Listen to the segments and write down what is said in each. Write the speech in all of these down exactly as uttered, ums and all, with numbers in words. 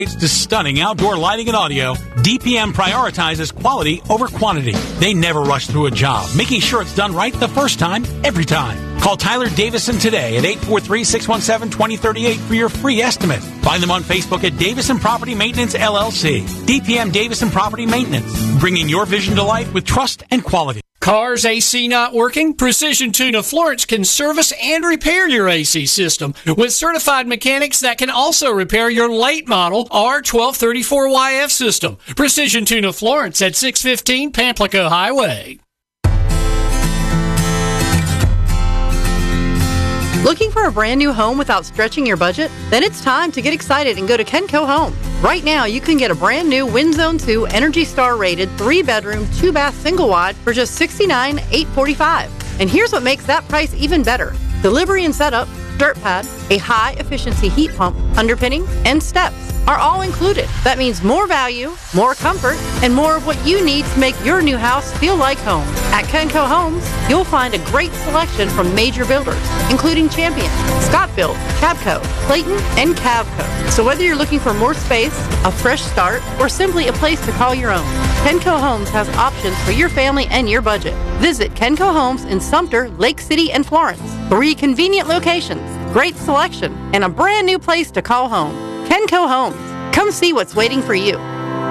It's to stunning outdoor lighting and audio, D P M prioritizes quality over quantity. They never rush through a job, making sure it's done right the first time, every time. Call Tyler Davison today at eight four three, six one seven, two zero three eight for your free estimate. Find them on Facebook at Davison Property Maintenance, L L C. D P M Davison Property Maintenance, bringing your vision to life with trust and quality. Car's A C not working? Precision Tune of Florence can service and repair your A C system with certified mechanics that can also repair your late model R twelve thirty-four Y F system. Precision Tune of Florence at six fifteen Pamplico Highway. Looking for a brand new home without stretching your budget? Then it's time to get excited and go to Kenco Home. Right now, you can get a brand new WinZone two Energy Star rated three bedroom, two bath single wide for just sixty-nine thousand eight hundred forty-five dollars. And here's what makes that price even better. Delivery and setup, dirt pad, a high efficiency heat pump, underpinning, and steps are all included. That means more value, more comfort, and more of what you need to make your new house feel like home. At Kenco Homes, you'll find a great selection from major builders, including Champion, ScottBuilt, Cabco, Clayton, and Cavco. So whether you're looking for more space, a fresh start, or simply a place to call your own, Kenco Homes has options for your family and your budget. Visit Kenco Homes in Sumter, Lake City, and Florence. Three convenient locations, great selection, and a brand new place to call home. Kenco Homes. Come see what's waiting for you.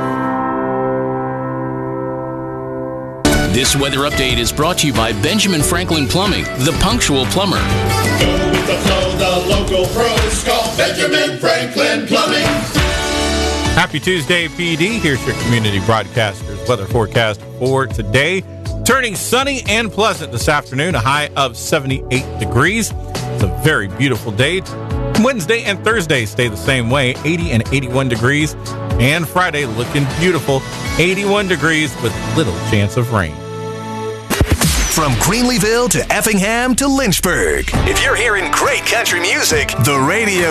This weather update is brought to you by Benjamin Franklin Plumbing, the punctual plumber. Go with the flow, the local pros call Benjamin Franklin Plumbing. Happy Tuesday, P D. Here's your community broadcaster's weather forecast for today. Turning sunny and pleasant this afternoon, a high of seventy-eight degrees. It's a very beautiful day. Wednesday and Thursday stay the same way, eighty and eighty-one degrees. And Friday looking beautiful, eighty-one degrees with little chance of rain. From Greenleeville to Effingham to Lynchburg, if you're hearing great country music, the radio